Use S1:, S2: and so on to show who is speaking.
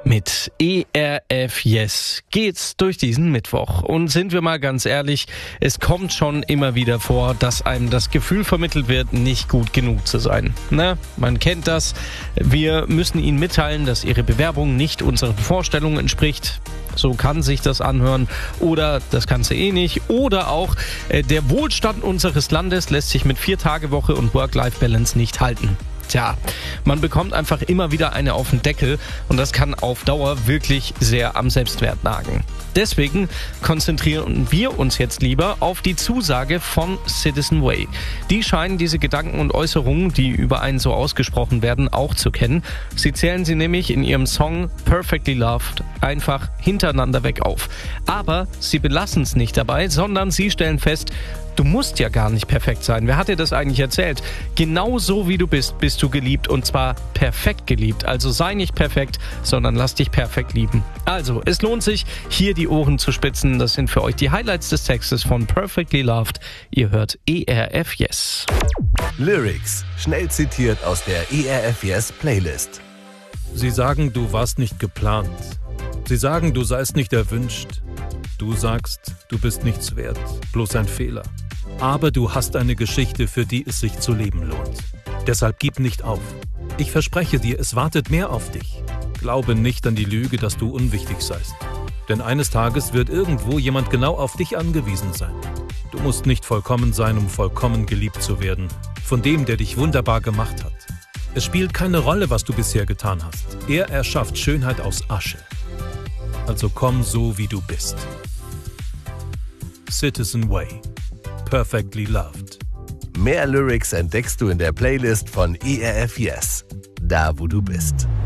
S1: Mit ERF Yes geht's durch diesen Mittwoch. Und sind wir mal ganz ehrlich, es kommt schon immer wieder vor, dass einem das Gefühl vermittelt wird, nicht gut genug zu sein. Man kennt das. Wir müssen Ihnen mitteilen, dass Ihre Bewerbung nicht unseren Vorstellungen entspricht. So kann sich das anhören. Oder das kannst du eh nicht. Oder auch, der Wohlstand unseres Landes lässt sich mit 4-Tage-Woche und Work-Life-Balance nicht halten. Tja, man bekommt einfach immer wieder eine auf den Deckel und das kann auf Dauer wirklich sehr am Selbstwert nagen. Deswegen konzentrieren wir uns jetzt lieber auf die Zusage von Citizen Way. Die scheinen diese Gedanken und Äußerungen, die über einen so ausgesprochen werden, auch zu kennen. Sie zählen sie nämlich in ihrem Song Perfectly Loved einfach hintereinander weg auf. Aber sie belassen es nicht dabei, sondern sie stellen fest, du musst ja gar nicht perfekt sein. Wer hat dir das eigentlich erzählt? Genau so wie du bist, bist du geliebt und zwar perfekt geliebt. Also sei nicht perfekt, sondern lass dich perfekt lieben. Also, es lohnt sich, hier die Ohren zu spitzen. Das sind für euch die Highlights des Textes von Perfectly Loved. Ihr hört ERF Yes.
S2: Lyrics, schnell zitiert aus der ERF Yes Playlist.
S3: Sie sagen, du warst nicht geplant. Sie sagen, du seist nicht erwünscht. Du sagst, du bist nichts wert, bloß ein Fehler. Aber du hast eine Geschichte, für die es sich zu leben lohnt. Deshalb gib nicht auf. Ich verspreche dir, es wartet mehr auf dich. Glaube nicht an die Lüge, dass du unwichtig seist. Denn eines Tages wird irgendwo jemand genau auf dich angewiesen sein. Du musst nicht vollkommen sein, um vollkommen geliebt zu werden, von dem, der dich wunderbar gemacht hat. Es spielt keine Rolle, was du bisher getan hast. Er erschafft Schönheit aus Asche. Also komm so, wie du bist. Citizen Way. Perfectly Loved.
S2: Mehr Lyrics entdeckst du in der Playlist von ERF Yes. Da, wo du bist.